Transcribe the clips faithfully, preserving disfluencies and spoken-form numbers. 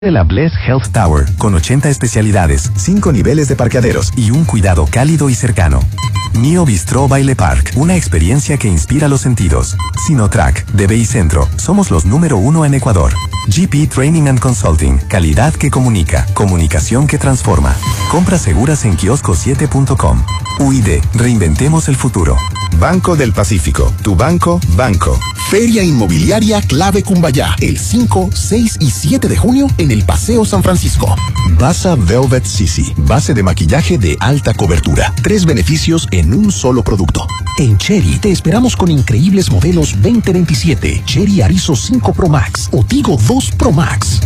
de la Bless Health Tower, con ochenta especialidades, cinco niveles de parqueaderos y un cuidado cálido y cercano. Mio Bistro Baile Park, una experiencia que inspira los sentidos. Sinotrack, D B I Centro, somos los número uno en Ecuador. G P Training and Consulting, calidad que comunica, comunicación que transforma. Compras seguras en kiosco siete punto com. U I D, reinventemos el futuro. Banco del Pacífico, tu banco, banco. Feria Inmobiliaria Clave Cumbayá, el cinco, seis y siete de junio en el Paseo San Francisco. Basa Velvet Sisi, base de maquillaje de alta cobertura. Tres beneficios en un solo producto. En Cherry te esperamos con increíbles modelos veinte veintisiete, Cherry Arizo cinco Pro Max o Tigo dos Pro Max.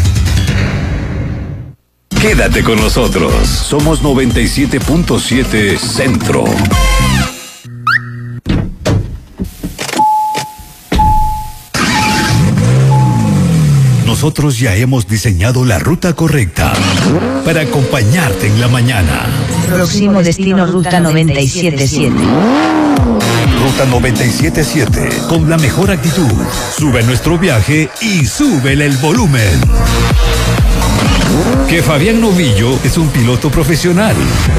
Quédate con nosotros. Somos noventa y siete punto siete Centro. Nosotros ya hemos diseñado la ruta correcta para acompañarte en la mañana. Próximo destino Ruta noventa y siete siete. Ruta noventa y siete siete, con la mejor actitud. Sube nuestro viaje y súbele el volumen. Que Fabián Novillo es un piloto profesional.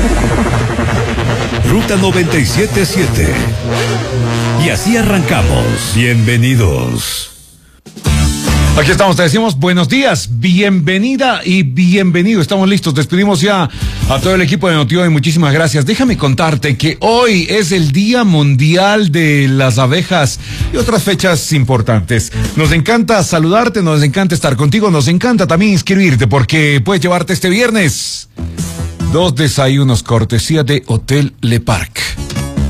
Ruta noventa y siete siete. Y así arrancamos. Bienvenidos. Aquí estamos, te decimos buenos días, bienvenida y bienvenido. Estamos listos, despedimos ya a todo el equipo de Noti Hoy, muchísimas gracias. Déjame contarte que hoy es el Día Mundial de las Abejas y otras fechas importantes. Nos encanta saludarte, nos encanta estar contigo, nos encanta también inscribirte porque puedes llevarte este viernes dos desayunos cortesía de Hotel Le Parc.